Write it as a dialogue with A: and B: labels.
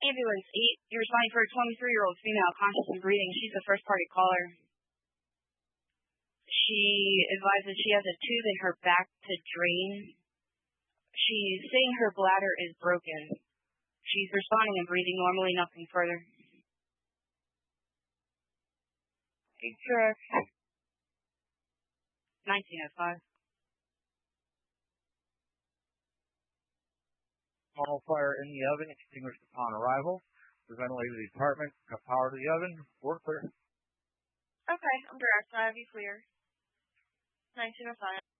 A: Ambulance 8, you're responding for a 23-year-old female conscious and breathing. She's the first party caller. She advises she has a tube in her back to drain. She's saying her bladder is broken. She's responding and breathing normally, nothing further.
B: Atrax.
A: 1905.
C: Small fire in the oven, extinguished upon arrival. The ventilator of the apartment, got power to the oven, we're clear.
B: Okay, I'm direct. I have you clear. 1905.